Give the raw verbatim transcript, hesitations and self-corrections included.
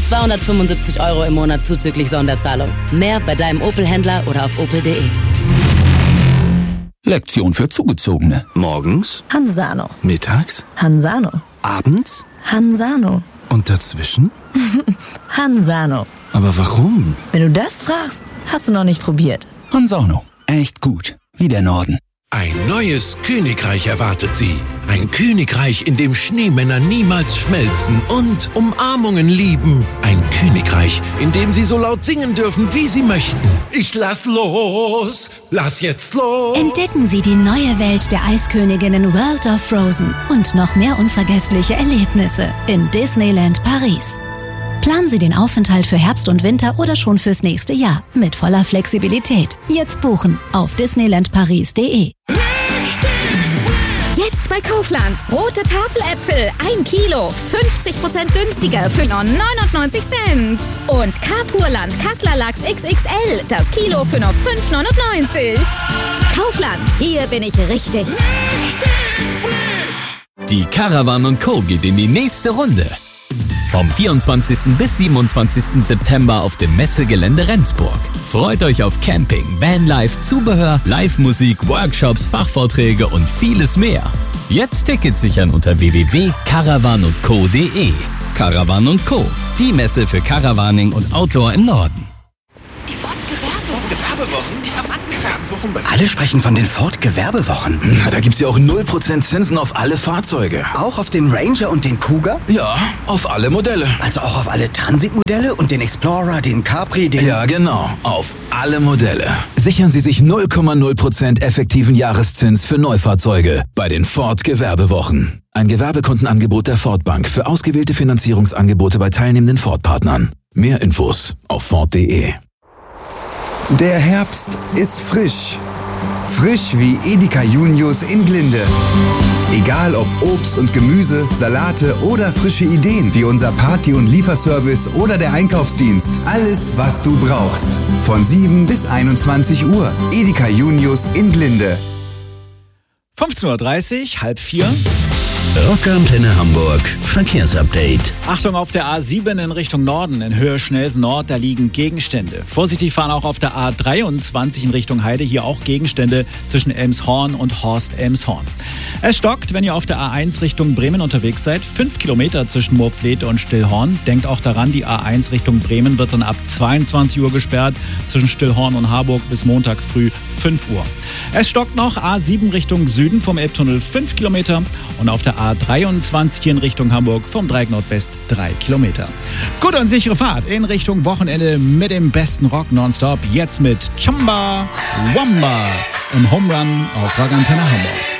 zweihundertfünfundsiebzig Euro im Monat zuzüglich Sonderzahlung. Mehr bei deinem Opel-Händler oder auf opel punkt de. Lektion für Zugezogene. Morgens Hansano. Mittags Hansano. Abends Hansano. und dazwischen? Hansano. Aber warum? Wenn du das fragst, hast du noch nicht probiert. Hansano. Echt gut. Wie der Norden. Ein neues Königreich erwartet Sie. Ein Königreich, in dem Schneemänner niemals schmelzen und Umarmungen lieben. Ein Königreich, in dem Sie so laut singen dürfen, wie Sie möchten. Ich lass los, lass jetzt los. Entdecken Sie die neue Welt der Eisköniginnen World of Frozen und noch mehr unvergessliche Erlebnisse in Disneyland Paris. Planen Sie den Aufenthalt für Herbst und Winter oder schon fürs nächste Jahr mit voller Flexibilität. Jetzt buchen auf disneyland paris punkt de. Jetzt bei Kaufland. Rote Tafeläpfel. Ein Kilo. fünfzig Prozent günstiger für nur neunundneunzig Cent. Und Carpurland Kassler Lachs X X L. Das Kilo für nur fünf neunundneunzig. Kaufland. Hier bin ich richtig. Die Caravan und Co. geht in die nächste Runde. Vom vierundzwanzigsten bis siebenundzwanzigsten September auf dem Messegelände Rendsburg. Freut euch auf Camping, Vanlife, Zubehör, Live-Musik, Workshops, Fachvorträge und vieles mehr. Jetzt Tickets sichern unter w w w punkt caravan und co punkt de. Caravan und Co., die Messe für Caravaning und Outdoor im Norden. Die Ford-Gewerbewochen, die haben angefangen. Alle sprechen von den Ford-Gewerbewochen. Na, da gibt's ja auch null Prozent Zinsen auf alle Fahrzeuge. Auch auf dem Ranger und den Kuga? Ja, auf alle Modelle. Also auch auf alle Transit-Modelle und den Explorer, den Capri, den... Ja, genau. Auf alle Modelle. Sichern Sie sich null Komma null Prozent effektiven Jahreszins für Neufahrzeuge bei den Ford-Gewerbewochen. Ein Gewerbekundenangebot der Ford Bank für ausgewählte Finanzierungsangebote bei teilnehmenden Ford-Partnern. Mehr Infos auf ford punkt de. Der Herbst ist frisch. Frisch wie Edeka Junius in Glinde. Egal ob Obst und Gemüse, Salate oder frische Ideen wie unser Party- und Lieferservice oder der Einkaufsdienst. Alles, was du brauchst. Von sieben bis einundzwanzig Uhr. Edeka Junius in Glinde. fünfzehn Uhr dreißig, halb vier. Rockantenne Hamburg, Verkehrsupdate. Achtung auf der A sieben in Richtung Norden, in Höhe Schnelsen Nord, da liegen Gegenstände. Vorsichtig fahren auch auf der A dreiundzwanzig in Richtung Heide, hier auch Gegenstände zwischen Elmshorn und Horst-Elmshorn. Es stockt, wenn ihr auf der A eins Richtung Bremen unterwegs seid, fünf Kilometer zwischen Murpfleth und Stillhorn. Denkt auch daran, die A eins Richtung Bremen wird dann ab zweiundzwanzig Uhr gesperrt, zwischen Stillhorn und Harburg bis Montag früh fünf Uhr. Es stockt noch A sieben Richtung Süden vom Elbtunnel fünf Kilometer und auf der A dreiundzwanzig in Richtung Hamburg vom Dreieck Nordwest drei Kilometer. Gute und sichere Fahrt in Richtung Wochenende mit dem besten Rock nonstop. Jetzt mit Chamba Wamba im Home Run auf Rockantenne Hamburg.